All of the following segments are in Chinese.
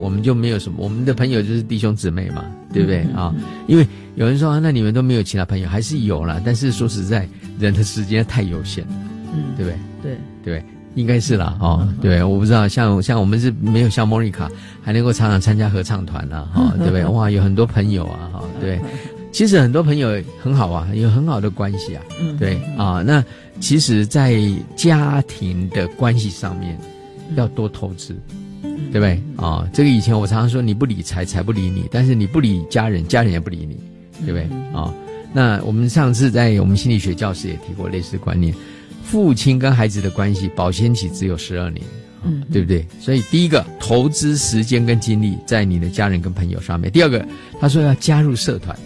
我们就没有什么，我们的朋友就是弟兄姊妹嘛，对不对啊？因为有人说那你们都没有其他朋友，还是有啦，但是说实在，人的时间太有限了，对不对？对，应该是啦，对，我不知道，像我们是没有像莫妮卡还能够常常参加合唱团啦，对不对？哇，有很多朋友啊，对。其实很多朋友很好啊，有很好的关系啊，对啊。那其实，在家庭的关系上面，要多投资，对不对啊？这个以前我常常说，你不理财，财不理你；但是你不理家人，家人也不理你，对不对啊？那我们上次在我们心理学教室也提过类似观念，父亲跟孩子的关系保鲜期只有12年。对不对？所以第一个，投资时间跟精力在你的家人跟朋友上面。第二个，他说要加入社团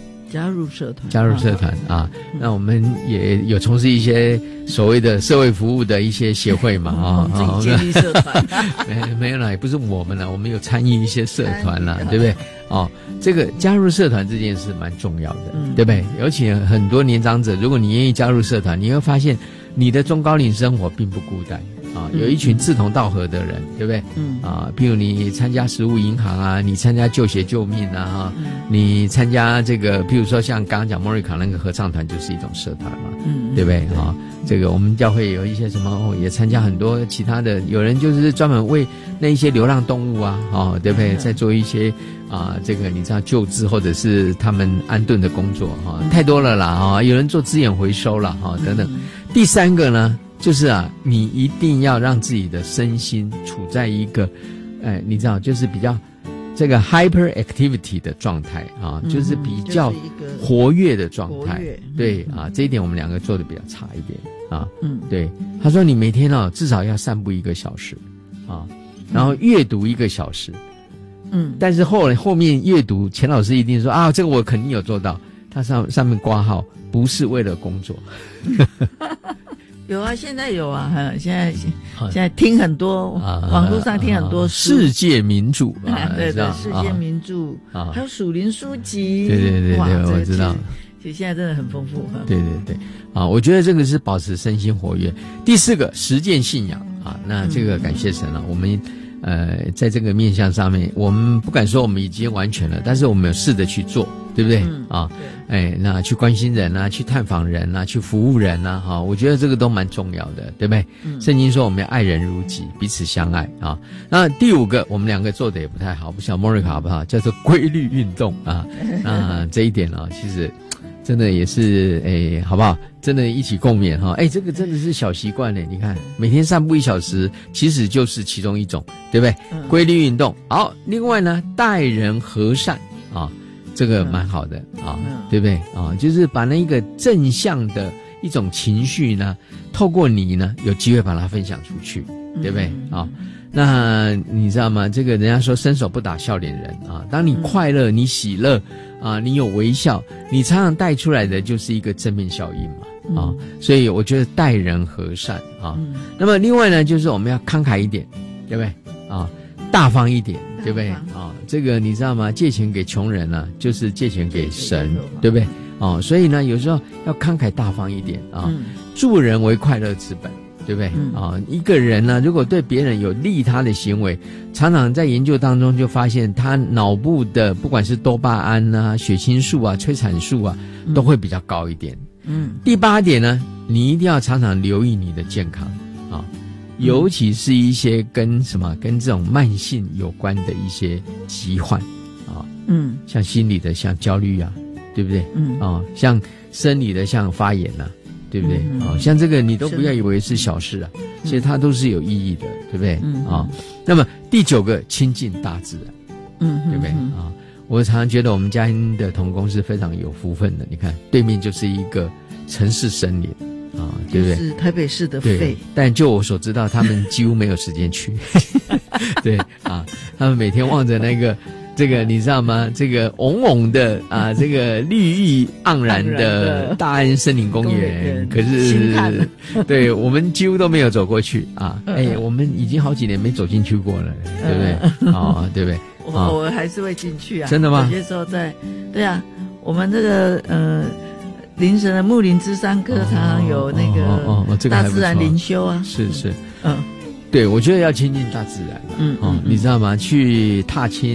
啊，那我们也有从事一些所谓的社会服务的一些协会嘛， 自己建立社团， 没有啦，也不是我们啦，我们有参与一些社团啦，对不对？这个加入社团这件事蛮重要的，对不对？尤其很多年长者，如果你愿意加入社团，你会发现你的中高龄生活并不孤单。有一群志同道合的人，对不对？譬如你参加食物银行啊，你参加救血救命啊，你参加这个，譬如说像刚刚讲莫瑞卡那个合唱团，就是一种社团嘛，对不对？这个我们教会有一些什么，也参加很多其他的，有人就是专门为那一些流浪动物啊，对不对？在做一些这个你知道救治或者是他们安顿的工作太多了啦有人做资源回收啦等等。第三个呢？就是你一定要让自己的身心处在一个，你知道，就是比较这个 hyperactivity 的状态就是比较活跃的状态。对这一点我们两个做的比较差一点对。他说你每天至少要散步1个小时然后阅读1个小时。但是后面阅读，钱老师一定说这个我肯定有做到。他上面挂号不是为了工作。 有啊，现在有啊，现在听很多，网络上听很多世界名著对，世界名著还有属灵书籍， 对，我知道。 其实现在真的很丰富。 对我觉得这个是保持身心活跃。第4个，实践信仰那这个感谢神了，我们在这个面向上面，我们不敢说我们已经完全了，但是我们有试着去做，对不对那去关心人去探访人去服务人我觉得这个都蛮重要的，对不对？圣经说我们要爱人如己，彼此相爱那第5个，我们两个做的也不太好，不晓得莫瑞卡好不好，叫做规律运动那这一点其实真的也是好不好？真的一起共勉这个真的是小习惯你看每天散步1小时，其实就是其中一种，对不对？规律运动。好，另外呢，待人和善这个蛮好的对不对就是把那个正向的一种情绪呢，透过你呢有机会把它分享出去，对不对那你知道吗？这个人家说伸手不打笑脸人当你快乐，你喜乐你有微笑，你常常带出来的就是一个正面效应嘛所以我觉得待人和善那么另外呢，就是我们要慷慨一点，对不对大方一点，对不对这个你知道吗？借钱给穷人就是借钱给神，对不对所以呢，有时候要慷慨大方一点助人为快乐之本，对不对一个人呢，如果对别人有利他的行为，常常在研究当中就发现他脑部的不管是多巴胺血清素催产素都会比较高一点第8点呢，你一定要常常留意你的健康尤其是一些跟这种慢性有关的一些疾患像心理的像焦虑对不对像生理的像发炎对不对像这个你都不要以为是小事其实它都是有意义的，对不对那么第9个，亲近大自然对不对我常常觉得我们嘉欣的同工是非常有福分的，你看对面就是一个城市森林对不对？ 就是台北市的肺， 但就我所知道，他们几乎没有时间去。对他们每天望着那个这个你知道吗？这个嗡嗡的这个绿意盎然的大安森林公园，可是对我们几乎都没有走过去我们已经好几年没走进去过了，对不对？对不对？ 我还是会进去真的吗？ 有些时候对我们这个灵神的牧灵之山课常常有那个大自然灵修是对，我觉得要亲近大自然。你知道吗？去踏青